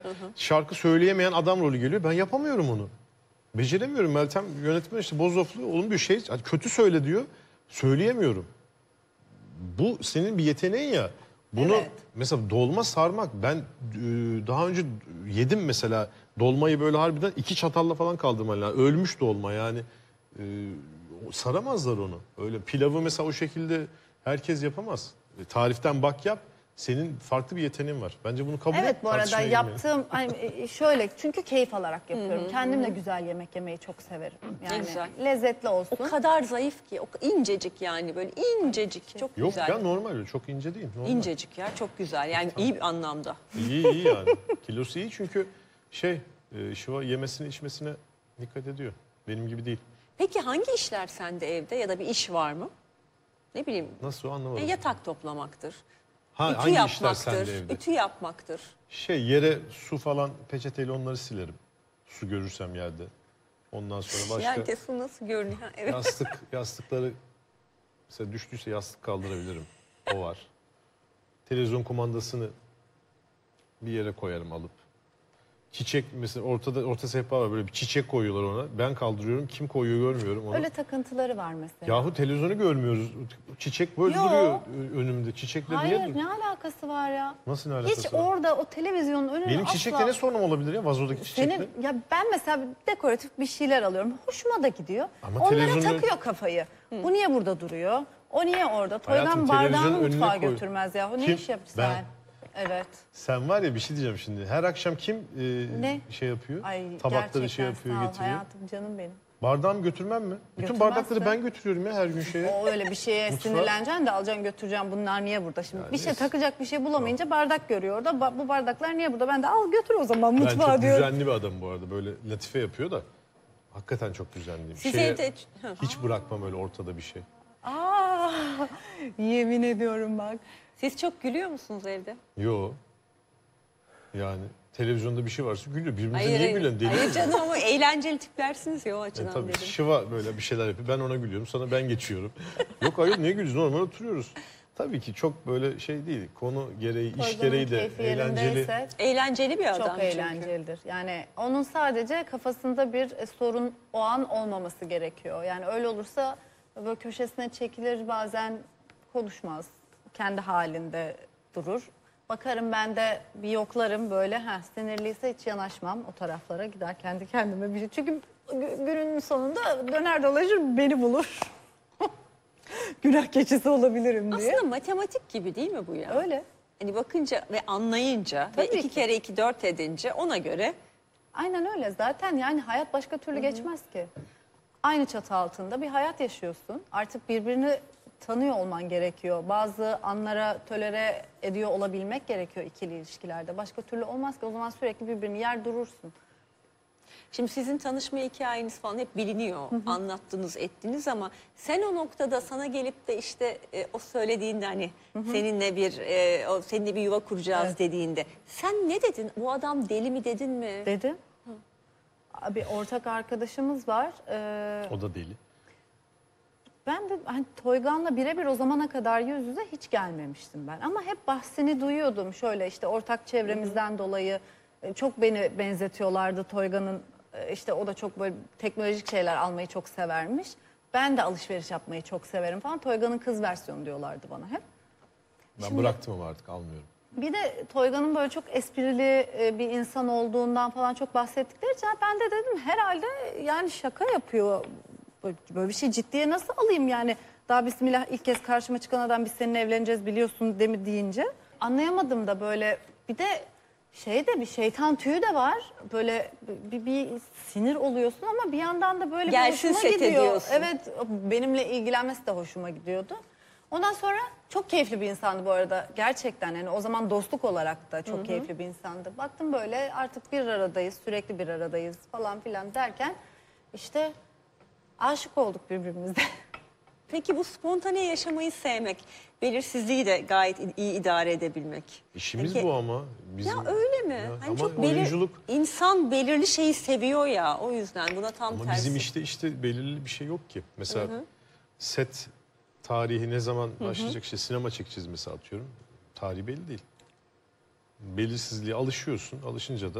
Şarkı söyleyemeyen adam rolü geliyor. Ben yapamıyorum onu. Beceremiyorum. Meltem yönetmen işte bozoflu. Oğlum bir şey kötü söyle diyor. Söyleyemiyorum. Bu senin bir yeteneğin ya. Bunu mesela dolma sarmak. Ben daha önce yedim mesela. Dolmayı böyle harbiden 2 çatalla falan kaldırman lazım. Ölmüş dolma yani. Saramazlar onu. Öyle pilavı mesela o şekilde herkes yapamaz. Tariften bak yap. Senin farklı bir yeteneğin var. Bence bunu kabul et. Evet, bu arada tartışmaya girmeyelim. yaptığım şöyle, çünkü keyif alarak yapıyorum. Kendim de güzel yemek yemeyi çok severim. Yani güzel. lezzetli olsun. O kadar zayıf ki, o incecik yani, böyle incecik, çok Yok güzel. ya, normal öyle, çok ince değil. Normal. İncecik ya, çok güzel yani, iyi bir anlamda. İyi yani. Kilosu iyi çünkü Şiva yemesine içmesine dikkat ediyor. Benim gibi değil. Peki hangi işler sende evde, ya da bir iş var mı? Ne bileyim. Nasıl, o anlamadım. Yatak toplamaktır. Ütü Ütü hangi işler yapmaktır. sende evde? Ütü yapmaktır. Yere su falan peçeteyle onları silerim. Su görürsem yerde. Ondan sonra başka Yerde su nasıl görünüyor? Ha, evet. yastıkları mesela düştüyse yastık kaldırabilirim. O var. Televizyon kumandasını bir yere koyarım alıp. Çiçek mesela orta sehpa var, böyle bir çiçek koyuyorlar ona. Ben kaldırıyorum. Kim koyuyor görmüyorum onu. Öyle takıntıları var mesela. Yahu televizyonu görmüyoruz. Çiçek böyle Yo. duruyor önümde. Çiçekle Hayır, niye? ne alakası var ya? Nasıl ne alakası Hiç var? orada o televizyonun önüne Benim asla... çiçekle ne sorunum olabilir ya, vazodaki çiçekle? Ya ben mesela dekoratif bir şeyler alıyorum. Hoşuma da gidiyor. Ama onlara televizyonun- takıyor kafayı. Bu niye burada duruyor? O niye orada? Hayatım, Toygan bardağını televizyonun önüne mutfağa koy. götürmez yahu. Ne Kim? iş yapıyorsun Ben. sen? Evet. Sen var ya, bir şey diyeceğim şimdi. Her akşam kim Ne? şey yapıyor? Ay, Tabakları gerçekten şey yapıyor, sağ ol getiriyor. hayatım, canım benim. Bardağımı götürmem mi? Bütün Götürmezsin. bardakları ben götürüyorum ya her gün şeye. O öyle bir şeye Mutfağa- sinirleneceksin de alacaksın götüreceksin. Bunlar niye burada? Şimdi bir şey neyse. takacak bir şey bulamayınca bardak görüyor orada. Bu bardaklar niye burada? Ben de al götür o zaman Ben mutfağa çok diyorum. düzenli bir adam bu arada. Böyle latife yapıyor da. Hakikaten çok düzenliyim. Siz evde... Hiç bırakmam öyle ortada bir şey. Aa, yemin ediyorum bak. Siz çok gülüyor musunuz evde? Yo. Yani televizyonda bir şey varsa gülüyor. Birbirimize niye gülelim? Deli Hayır miyiz? canım, ama eğlenceli tiplersiniz ya, o açıdan Tabii dedim. Şiva böyle bir şeyler yapıyor. Ben ona gülüyorum. Sonra ben geçiyorum. Yok hayır, niye gülüyoruz? Normal oturuyoruz. Tabii ki çok böyle şey değil. Konu gereği, iş Toygan'ın gereği de keyfi eğlenceli. yerindeyse Eğlenceli bir adam çok çünkü. eğlencelidir. Yani onun sadece kafasında bir sorun o an olmaması gerekiyor. Yani öyle olursa böyle köşesine çekilir, bazen konuşmaz. Kendi halinde durur. Bakarım ben de bir yoklarım böyle. Sinirliyse hiç yanaşmam o taraflara, gider kendi kendime bir şey. Çünkü günün sonunda döner dolaşır beni bulur. Günah keçisi olabilirim diye. Aslında matematik gibi değil mi bu ya? Öyle. Hani bakınca ve anlayınca Tabii ve 2 ki. kere 2 4 edince ona göre. Aynen öyle. Zaten yani hayat başka türlü geçmez ki. Aynı çatı altında bir hayat yaşıyorsun. Artık birbirini tanıyor olman gerekiyor. Bazı anlara tolere ediyor olabilmek gerekiyor ikili ilişkilerde. Başka türlü olmaz ki. O zaman sürekli birbirini yer durursun. Şimdi sizin tanışma hikayeniz falan hep biliniyor. Anlattınız, ettiniz, ama sen o noktada, sana gelip de işte o söylediğinde, hani seninle bir yuva kuracağız Evet. dediğinde, sen ne dedin? Bu adam deli mi dedin mi? Dedi. Bir ortak arkadaşımız var. O da deli. Ben de hani Toygan'la birebir o zamana kadar yüz yüze hiç gelmemiştim ben. Ama hep bahsini duyuyordum. Şöyle işte ortak çevremizden dolayı çok beni benzetiyorlardı Toygan'ın. İşte o da çok böyle teknolojik şeyler almayı çok severmiş. Ben de alışveriş yapmayı çok severim falan. Toygan'ın kız versiyonu diyorlardı bana hep. Ben bıraktım ama artık almıyorum. Bir de Toygan'ın böyle çok esprili bir insan olduğundan falan çok bahsettikleri için ben de dedim herhalde yani şaka yapıyor. Böyle bir şey ciddiye nasıl alayım yani? Daha bismillah, ilk kez karşıma çıkan adam biz seninle evleneceğiz biliyorsun değil mi deyince. Anlayamadım da böyle, bir de bir şeytan tüyü de var. Böyle bir sinir oluyorsun ama bir yandan da böyle bir Gelsin hoşuma set gidiyor. ediyorsun. Evet, benimle ilgilenmesi de hoşuma gidiyordu. Ondan sonra çok keyifli bir insandı bu arada. Gerçekten yani o zaman dostluk olarak da çok keyifli bir insandı. Baktım böyle artık bir aradayız, sürekli bir aradayız falan filan derken işte aşık olduk birbirimize. Peki bu spontane yaşamayı sevmek, belirsizliği de gayet iyi idare edebilmek. İşimiz Peki- bu ama. Bizim, Ya öyle mi? Ya, Hani ama çok oyunculuk. insan belirli şeyi seviyor ya, o yüzden buna tam Ama tersi. bizim işte belirli bir şey yok ki. Mesela set tarihi ne zaman başlayacak, işte sinema çekeceğiz mesela, atıyorum. Tarihi belli değil. belirsizliğe alışıyorsun. Alışınca da